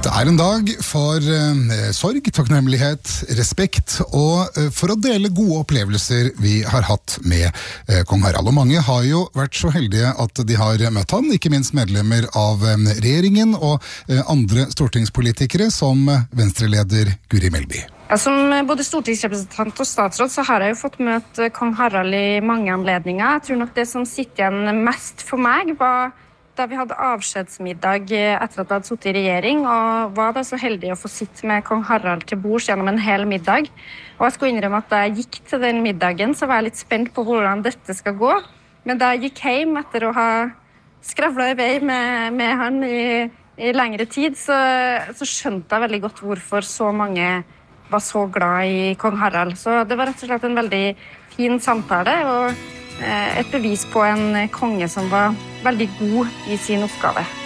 Det en dag for sorg, takknemlighet, respekt og for å dele gode opplevelser vi har hatt med kong Harald. Og mange har jo vært så heldige at de har møtt han, ikke minst medlemmer av regjeringen og andre stortingspolitikere som Venstre-leder Guri Melby. Ja, som både stortingsrepresentant og statsråd så har jeg jo fått møte kong Harald i mange anledninger. Jeg tror nok det som sitter igjen mest for meg var da vi hadde avskjedsmiddag etter at jeg hadde sittet i regjering, og var da så heldig å få sitte med kong Harald til bords gjennom en hel middag. Og jeg skulle innrømme at da jeg gikk til den middagen, så var jeg litt spent på hvordan dette skal gå. Men da jeg gikk hjem etter å ha skravlet i vei med han i lengre tid, så skjønte jeg veldig godt hvorfor så mange var så glad i kong Harald. Så det var rett og slett en veldig fin samtale, og et bevis på en konge som var veldig god i sin oppgave.